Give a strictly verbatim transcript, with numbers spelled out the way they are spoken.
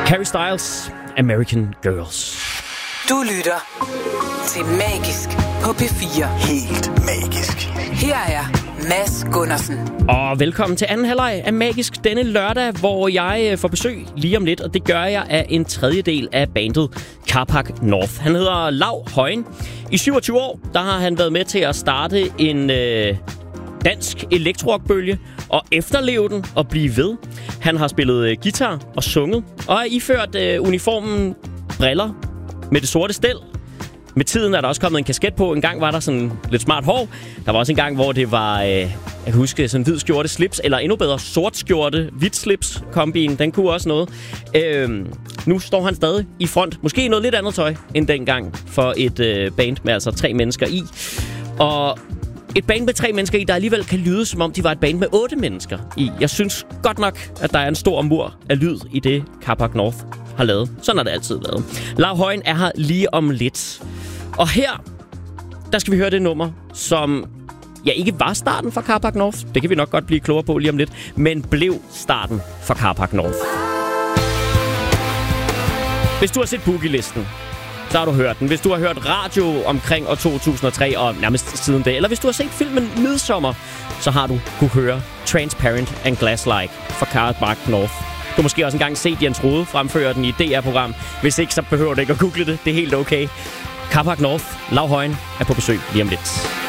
Harry Styles, American Girls. Du lytter til Magisk på P fire. Helt magisk. Her er Mads Gundersen. Og velkommen til anden halvleg af Magisk denne lørdag, hvor jeg får besøg lige om lidt, og det gør jeg af en tredjedel af bandet Carpark North. Han hedder Lau Højen. I syvogtyve år, der har han været med til at starte en øh, dansk elektrorockbølge og efterleve den og blive ved. Han har spillet øh, guitar og sunget, og er iført øh, uniformen briller med det sorte stel. Med tiden er der også kommet en kasket på. En gang var der sådan lidt smart hår. Der var også en gang, hvor det var, øh, jeg kan huske, sådan hvid skjorte slips, eller endnu bedre sort skjorte, hvidt slips kombin. Den kunne også noget. Øh, nu står han stadig i front. Måske i noget lidt andet tøj end dengang for et øh, band med altså tre mennesker i. Og et band med tre mennesker i, der alligevel kan lyde, som om de var et band med otte mennesker i. Jeg synes godt nok, at der er en stor mur af lyd i det, Carpark North har lavet. Sådan har det altid lavet. Lau Højen er her lige om lidt. Og her, der skal vi høre det nummer, som ja, ikke var starten for Carpark North. Det kan vi nok godt blive klogere på lige om lidt. Men blev starten for Carpark North. Hvis du har set Boogie-listen, så har du hørt den. Hvis du har hørt radio omkring år to tusind og tre og nærmest siden det, eller hvis du har set filmen Midsommer, så har du kunne høre Transparent and Glass-like for Carpark North. Du har måske også engang set Jens Rode fremføre den i et D R-program. Hvis ikke, så behøver du ikke at google det. Det er helt okay. Carpark North, Lau Højen, er på besøg lige om lidt.